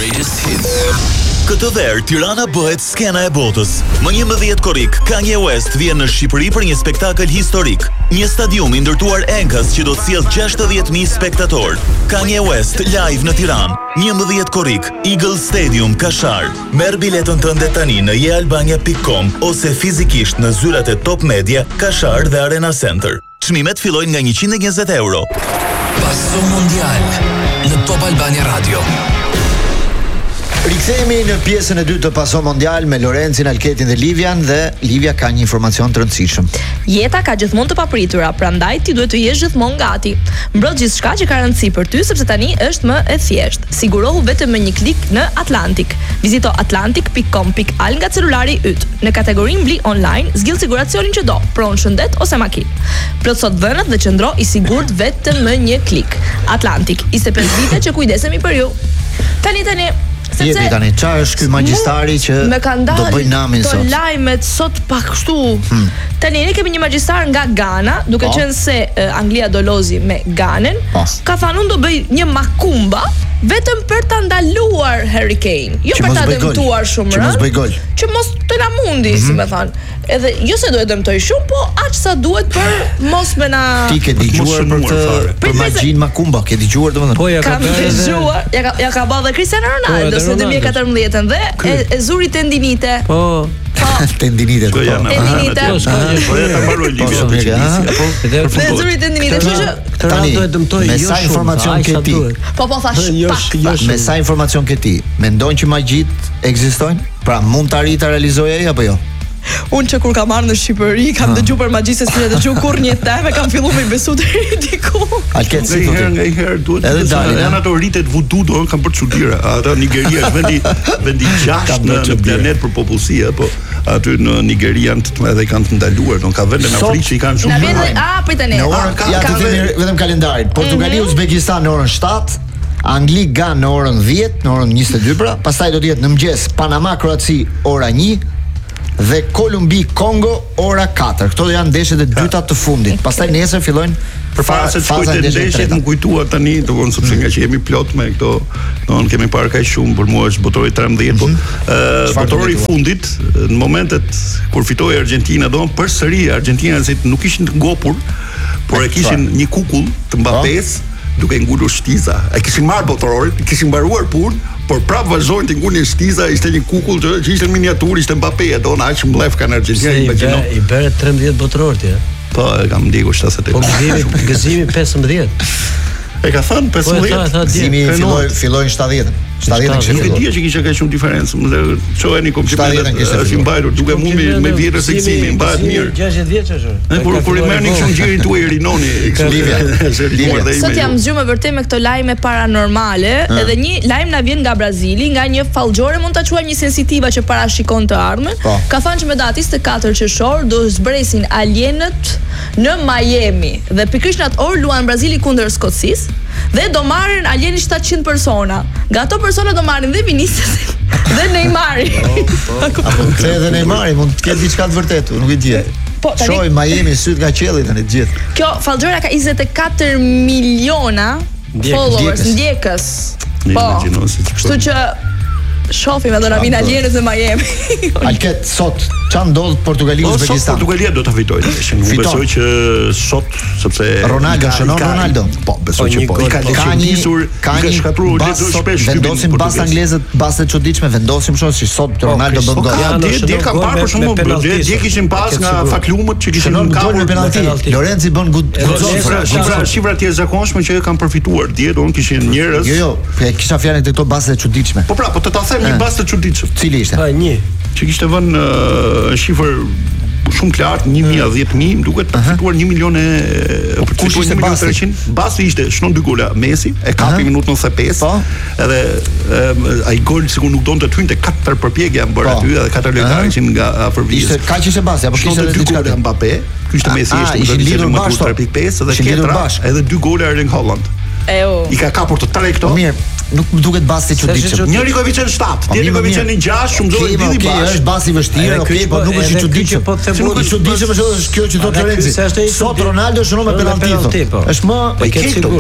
Greatest Hits. Këtë verë, Tirana bëhet skena e botës. Më 11 korrik, Kanye West vjen në Shqipëri për një spektakël historik. Një stadium i ndërtuar enkas që do të sjellë 60.000 spektatorë. Kanye West live në Tiranë. 11 korrik, Eagle Stadium, Kashar. Merr biletën tënde tani në yealbania.com ose fizikisht në zyrat e Top Media, Kashar dhe Arena Center. Çmimet fillojnë nga 120 euro. Passo Mondial në Top Albania Radio. Rikthehemi në pjesën e dytë të Passo Mondial me Lorencin, Alketin dhe Livian, dhe Livia ka një informacion të rëndësishëm. Jeta ka gjithmonë të papritura, prandaj ti duhet të jesh gjithmonë gati. Mbroj gjithçka që ka rëndësi për ty, sepse tani është më e thjeshtë. Sigurohu vetëm me një klik në Atlantic. Vizito atlantic.com.al nga celulari yt. Në kategorinë Bli online, zgjidh siguracionin që do, pronë shëndet ose makinë. Plotëso dhënat dhe qëndro i sigurt vetëm me një klik. Atlantic, 25 vite që kujdesemi për ju. Tani. Jepi tani, çfarë është ky magjistari që do bëj namin sot? Me lajmet sot pak kështu. Tani ne kemi një magjistar nga Ghana, duke qenë se Anglia do lozi me Ghanen. Ka thënë unë do bëj një makumba vetëm për ta ndaluar Harry Kane. Jo për ta dëmtuar shumë rënd. Që mos bëj gol. Që mos të na mundi, si më thon. Edhe jo se do e dëmtoj shumë, po aq sa duhet për mos me na. Ti ke dëgjuar për magjin makumba, ke dëgjuar domethënë? Po ja ka dëgjuar, ja ka bërë dhe Cristiano Ronaldo në 2014 dhe e zuri tendinite. Po. Tendinite. Po ja ta mbaroj Livia. Ne zuri tendinite, kështu që tani me sa informacion ke ti? Po thash. Me sa informacion ke ti? Mendon që magjit ekzistojnë? Pra mund ta realizojë ai apo jo? Unë që kur kam marrë në Shqipëri, kam dëgju për magji se si dëgju kur një teme, kam filluar me besu deri diku. Alket si thotë. Nga herë duhet të dalin. Janë ato ritet vudu do kanë për çuditëra. Ata Nigeria është vendi 6 në planet për popullsi, po aty në Nigeri janë edhe kanë të ndaluar, don ka vende në Afrikë që i kanë shumë. Pritani. Ja të themi vetëm kalendarin. Portugali, Uzbekistan në orën 7. Angli, Gan në orën 10, në orën 22 pra. Pastaj do të jetë në mëngjes Panama, Kroaci ora 1. Dhe Kolumbi, Kongo ora 4. Këto janë ndeshjet e dyta të fundit. Pastaj nesër fillojnë përpara se të shkojnë ndeshjet, më kujtua tani, domthonë sepse nga që jemi plot me këto, domthonë kemi parë kaq shumë, për mua është botori 13, po botori i fundit, në momentet kur fitoi Argentina, domthonë përsëri Argentinanësit nuk ishin të ngopur, por e kishin një kukull të Mbappés duke ngulur shtiza. E kishin marrë botororin, kishin mbaruar punë, por prap vazhdojnë të ngulin shtiza, ishte një kukull që ishte miniatur, ishte Mbappé, don aq mblef kanë Argentina, imagjino. I bëre 13 botoror ti, Po, e kam ndjekur 78. Po gëzimi 15. E ka thënë 15. Gëzimi fillojnë 70. 70 nuk e dia që kishte kaq shumë diferencë. Më çojeni komplimentet. Është i mbajtur duke mund me vjetër se gëzimi mbahet mirë. 60 vjeç është. Kur i merrni kështu gjirin tuaj rinoni Livia. Sot jam zgjuar me vërtet me këto lajme paranormale, edhe një lajm na vjen nga Brazili, nga një fallxhore, mund ta quajmë një sensitiva që parashikon të ardhmen. Ka thënë që me datën 24 qershor do zbresin alienët në Miami dhe pikërisht në atë orë luan Brazili kundër Skocisë dhe do marrin alieni 700 persona. Nga ato persona do marrin dhe Vinicius dhe Neymari. Apo edhe Neymari mund të ketë diçka të vërtetë, nuk e di. Po tani Miami syt nga qielli tani të gjithë. Kjo fallxhora ka 24 miliona followers, ndjekës. Po. Kështu që shohim edhe na vin alienët në Miami. Alket sot çan ndodh Portugali Uzbekistan. Portugalia do ta fitojë ndeshjen. Unë besoj që sot sepse Ronaldo shënon Ronaldo. Po, besoj që po. Ka një shkatruar lezo shpesh. Vendosim bas anglezët, bas të çuditshme, vendosim shoh si sot Ronaldo bën gol. Dje ka parë për shkakun, dje kishin pas nga faklumët që kishin kapur penalti. Lorenzi bën shifra të jashtëzakonshme që kanë përfituar dje, don kishin njerëz. Jo, kisha fjalën te këto baze të çuditshme. Po pra, po të ta them një bazë të çuditshëm. Cili ishte? Një që kishte vënë shifër shumë të lartë, 1000, duket të fituar 1 milion e kush ishte basi? Basi ishte shnon 2 gola Messi, e kapi minutën 95. Edhe ai gol sikur nuk donte të hynte 4 përpjekje janë bërë aty edhe 4 lojtarë ishin nga afërvijës. Ishte kaq ishte basi apo kishte diçka te Mbappé? Ky ishte Messi, ishte lidhur bashkë 3.5 dhe ketra edhe 2 gola Erling Haaland. I ka kapur të 3 këto. Mirë. nuk më duket basti çuditshëm. Njëri koeficient 7, tjetri koeficient 6, shumë zonë lidhi bash. Është basi vështirë, okay, po nuk është i çuditshëm. Nuk është çuditshëm, është kjo që thotë Lorenzi. Sot Ronaldo shënon me penalti. Është më i keq.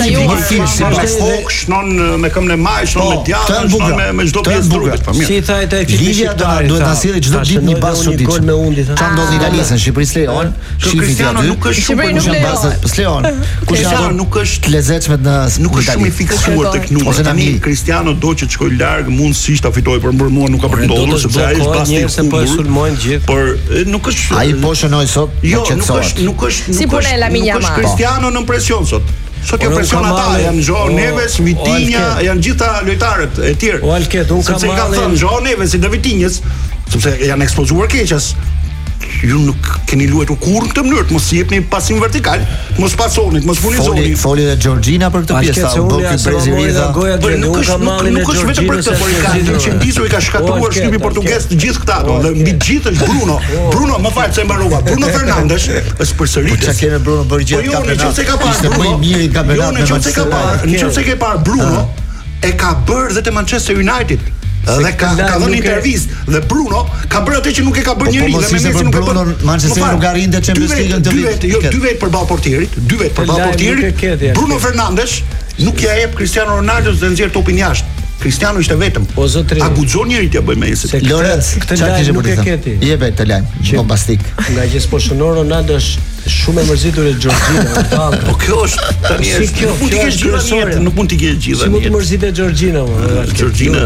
Shnon me këmbën e majt, shnon me djathtë, shnon me çdo pjesë trupit. Po mirë. Si thajte Livia duhet ta sjellë çdo ditë një bazë çuditshme. Gol me undi. Çfarë ndodh në Itali, në Shqipëri s'lejon. Cristiano nuk është shumë në bazë, s'lejon. Cristiano nuk është lezetshme në nuk është shumë i fiksuar tek numri. Tani Cristiano do që të shkojë larg, mundësisht ta fitojë, por për mua nuk ka për të ndodhur sepse ai është basti se po e sulmojnë gjithë. Por nuk është ai po shënoi sot, nuk është si punë Lamine Yamal. Cristiano në presion sot. Sot jo presion ata, janë Joao Neves, Vitinha, janë gjitha lojtarët e tjerë. O Alket, unë kam thënë Joao Neves dhe Vitinhës, sepse janë eksplozuar keqas. Ju nuk keni luajtur kurrë në këtë mënyrë, mos jepni pasim vertikal, mos pasonit, mos funizoni. Foli dhe Georgina për këtë pjesë, sa u bë ky Breziliza. Nuk është vetëm për këtë, por ka qendisur i ka shkatruar shtypi portugez të gjithë këta, dhe mbi të gjithë është Bruno. Bruno, më fal se mbarova. Bruno Fernandes është përsëritës. Çka kemi Bruno bëri gjithë kampionatin. Jo, nëse ka parë Bruno, më i miri kampionatin. Nëse ka parë Bruno, e ka bërë dhe te Manchester United. Dhe ka dhënë intervistë dhe Bruno ka bërë atë që nuk e ka bërë njëri dhe me Messi nuk e bën. Manchester nuk arrinte Champions League këtë vit. Jo, 2 vjet përballë portierit, 2 vjet përballë portierit. Bruno Fernandes nuk ja jep Cristiano Ronaldo dhe nxjerr topin jashtë. Cristiano ishte vetëm. A guxon njëri t'ia bëj Messi? Lorenz, këtë lajm nuk e keti. Jepet të lajm, bombastik. Nga që s'po shënon Ronaldo është shumë e mërzitur e Georgina. Po kjo është tani është. Nuk mund të kesh gjithë, nuk mund të kesh gjithë. Si mund të mërzitet Georgina? Georgina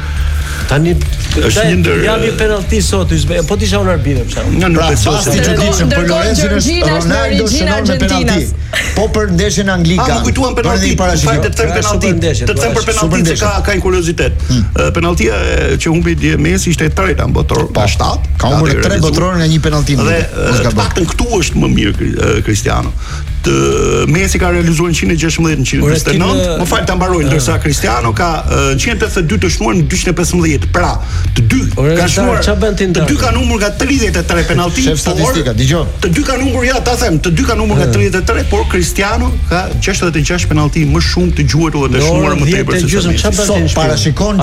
tani është një ndër japi penalti sot, po ti isha un arbitër për shkak. Nuk besoj se çuditshëm për Lorenzin është Ronaldo shënon me penalti. Po për ndeshjen anglika. Nuk kujtuam penalti, fakt të them penalti. Të them për penalti që ka një kuriozitet. Penaltia që humbi dje Messi ishte e treta në botror, pa 7. Ka humbur 3 botror nga një penalti. Dhe paktën këtu është më mirë Cristiano. Messi ka realizuar 116 në 129, më fal ta mbaroj, ndërsa Cristiano ka 182 të shnuar në 215. Pra, të dy kanë shnuar, të dy kanë humbur nga 33 penalti. Shef statistika, dëgjoj. Të dy kanë humbur, ja ta them, të dy kanë humbur nga 33, por Cristiano ka 66 penalti më shumë të gjuajtur dhe të shnuar më tepër se Messi. Sot parashikon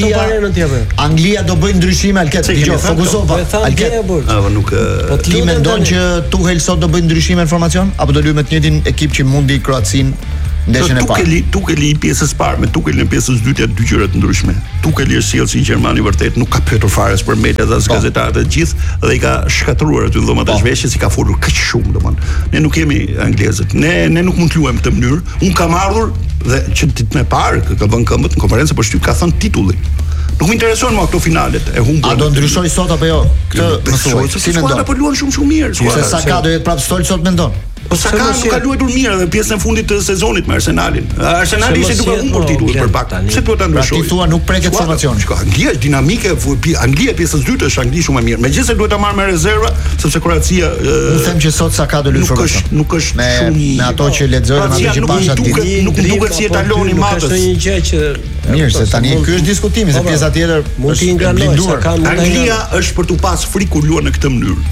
që Anglia do bëjë ndryshime Alket. Dëgjoj, fokusova. Alket. Nuk ti mendon që Tuchel sot do bëjë ndryshime në formacion apo do luajë njëtin ekip që mundi Kroacin ndeshjen e parë. Tukeli i pjesës parë me Tukelin në pjesës dytë janë dy gjëra të ndryshme. Tukeli është sjellës i Gjermani vërtet, nuk ka pyetur fare as për mediat as gazetarët e gjithë dhe i ka shkatruar aty dhomat e zhveshjes, i ka folur kaq shumë domethënë. Ne nuk jemi anglezët. Ne nuk mund të luajmë këtë mënyrë. Un kam ardhur dhe që ditën e parë ka vënë këmbët në konferencë për shtyp ka thënë titullin. Nuk më intereson më këto finalet e humbura. A do ndryshoj sot apo jo? Këtë më thuaj, si mendon? Po luan shumë mirë. Se Saka do jetë prapë stol sot mendon? Po Saka nuk ka luajtur mirë edhe pjesën e fundit të sezonit me Arsenalin. Arsenali ishte duke humbur titullin për pak. Pse duhet ta ndryshoj? Ti thua nuk preket formacioni. Anglia është dinamike, Anglia pjesës dytë është Angli shumë më mirë. Megjithëse duhet ta marrë me rezerva, sepse Kroacia Unë them që sot Saka do luajë formacion. Nuk është shumë me ato që lexojmë ato që pasha ditë. Nuk duket si etaloni i madh. Është një gjë që mirë se tani ky është diskutimi se pjesa tjetër mund të nganojë. Anglia është për tu pas frikë kur luan në këtë mënyrë.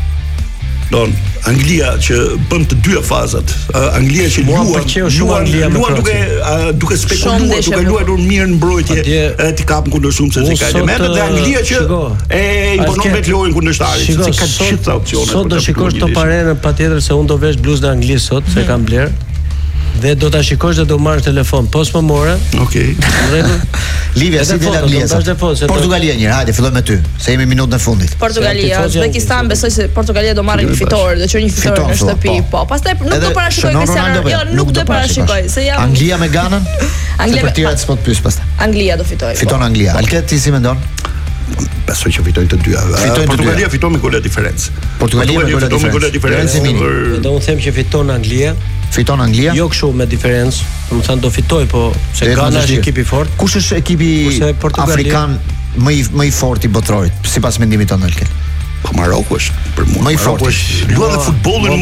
Anglia që bën të dyja fazat. Anglia që luan duke spekuluar, duke luajtur mirë në mbrojtje, ti kapën kundër shumë se ka elemente dhe Anglia që e imponon vetë lojën kundërshtarit, se ka gjithë opsionet. Sot do shikosh top arenën patjetër se unë do vesh bluzën e Anglisë sot, se kam bler. Dhe do ta shikosh dhe do marr telefon. Pos më more. Okej. Në rregull. Livia si del Anglia. Portugalia një, hajde filloj me ty, se jemi minutën e fundit. Portugalia, Uzbekistan besoj se Portugalia do marrë një fitore, do të qenë një fitore në shtëpi. Po, pastaj nuk do parashikoj Cristiano. Jo, nuk do parashikoj, se jam Anglia me Ganën. Anglia për tirat s'po të pyes pastaj. Anglia do fitojë. Fiton Anglia. Alket ti si mendon? Besoj që fitojnë të dyja. Portugalia fiton me gola diferencë. Portugalia me gola diferencë. Do të them që fiton Anglia. Fiton Anglia? Jo kështu me diferencë, domethënë do fitoj, po se Gana është ekipi fort. Kush është ekipi afrikan më i fortë i botrorit sipas mendimit tonë Alket? Po Maroku është për mua. Më i fortë. Luan dhe futbollin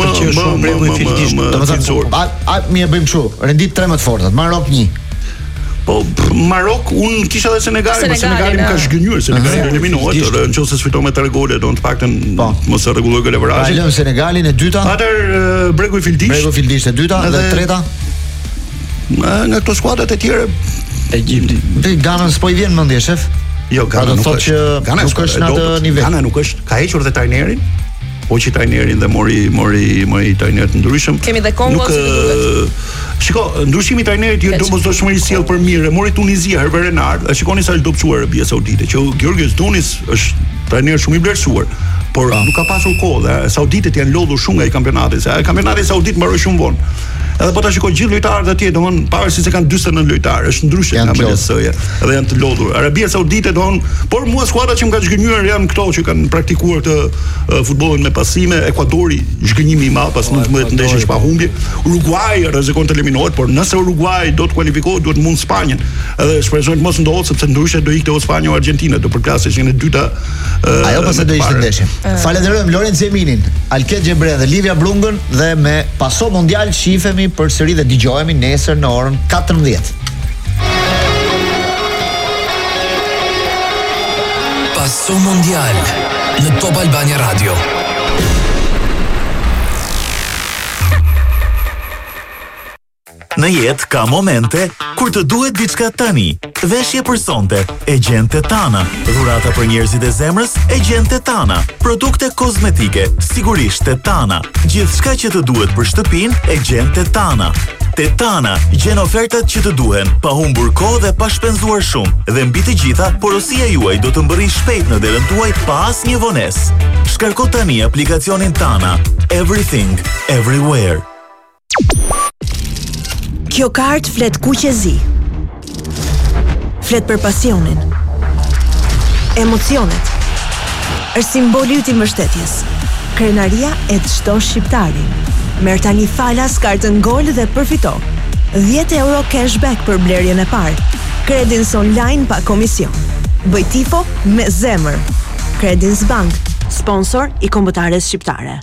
më domethënë mi e bëjmë kështu, rendit 3 më të fortat. Marok 1. Po Marok, un kisha edhe Senegalin, por Senegali më ka zgënjur, Senegali eliminohet, nëse sfiton me 3 gole, do të paktën mos e rregulloj golavrazhin. Lëm Senegalin e dyta. Atëherë Bregu i Fildish. Bregu i Fildish e dyta dhe e treta. Nga këto skuadrat e tjera Egjipti. Ganën s'po i vjen mendje, shef? Jo, Gana nuk është. Nuk është në atë nivel. Gana nuk është. Ka hequr dhe trajnerin. Hoqi trajnerin dhe mori trajner të ndryshëm. Kemi dhe Kongo si duket. Shiko, ndryshimi i trajnerit jo domosdoshmëri sjell për mirë. Mori Tunizia Hervé Renard, shikoni sa është dobçuar Arabia Saudite, që Gjorgjes Tunis është trajner shumë i vlerësuar, por nuk ka pasur kohë dhe sauditët janë lodhur shumë nga i kampionati, se kampionati saudit mbaroi shumë vonë. Edhe po ta shikoj gjithë lojtarët atje, domthon pavarësisht se kanë 49 lojtarë, është ndryshe nga MLS-ja, edhe janë të lodhur. Arabia Saudite domthon, por mua skuadrat që më kanë zgënjur janë këto që kanë praktikuar këtë futbollin me pasime. Ekuadori, zgënjimi i madh pas 19 ndeshjesh pa humbje. Uruguay rrezikon të eliminohet, por nëse Uruguay do të kualifikohet, duhet mund Spanjën. Edhe shpresojmë të mos ndodhet, sepse ndryshe do ikte o Spanjë o Argentinë, do përplasej që janë e dyta. Ajo pastaj do ishte ndeshje. Falenderojmë Lorenz Eminin, Alket Xhebre dhe Livia Brungën dhe me Paso Mondial shifemi përsëri dhe dëgjohemi nesër në orën 14. Paso Mondial në Top Albania Radio. Në jetë ka momente kur të duhet diçka tani. Veshje për sonte, e gjen Tetana. Dhurata për njerëzit e zemrës, e gjen Tetana. Produkte kozmetike, sigurisht Tetana. Gjithçka që të duhet për shtëpinë, e gjen Tetana. Tetana gjen ofertat që të duhen, pa humbur kohë dhe pa shpenzuar shumë. Dhe mbi të gjitha, porosia juaj do të mbërrijë shpejt në derën tuaj pa asnjë vonesë. Shkarko tani aplikacionin Tana. Everything, everywhere. Kjo kartë flet kuqezi. Flet për pasionin. Emocionet. Është simboli yt i mbështetjes. Krenaria e çdo shqiptari. Merr tani falas kartën Gol dhe përfito 10 euro cashback për blerjen e parë. Credins online pa komision. Bëj tifo me zemër. Credins Bank, sponsor i kombëtares shqiptare.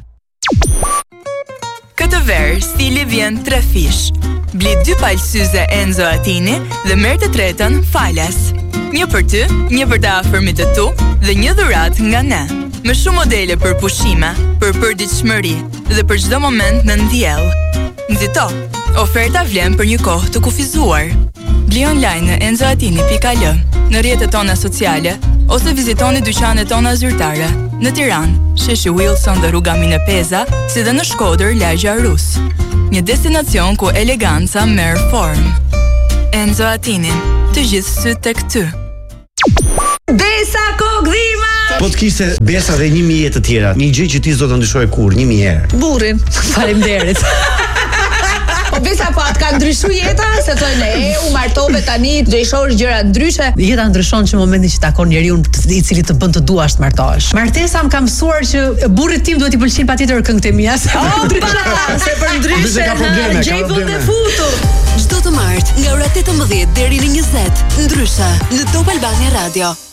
Këtë verë, stili vjen 3 fish. Bli 2 palë syze Enzo Attini dhe merr të tretën falas. Një për ty, një për të afërmit të tu dhe një dhurat nga ne. Me shumë modele për pushime, për përditshmëri dhe për çdo moment në ndjell. Nxito, oferta vlen për një kohë të kufizuar. Bli online në enzoatini.al, në rrjetet tona sociale ose vizitoni dyqanet tona zyrtare në Tiranë, sheshi Wilson dhe rruga Minepeza, si dhe në Shkodër, lagja Rus. Një destinacion ku eleganca merr formë. Enzo Attini, të gjithë syt tek ty. Besa Kogdhima! Po të kishte Besa dhe 1000 jetë të tjera, një gjë që ti s'do ta ndryshoj kur, 1000 herë. Burrin. Faleminderit. Po Besa po atë ka ndryshu jeta, se thonë u martove tani, do i shohësh gjëra ndryshe. Jeta ndryshon që momentin që takon njeriu i cili të bën të duash të martohesh. Martesa më ka mësuar që burrit tim duhet i pëlqejnë patjetër këngët e mia. Se për ndryshe gjej vend e futur. Çdo të martë nga ora 18 deri në 20, ndryshe në Top Albania Radio.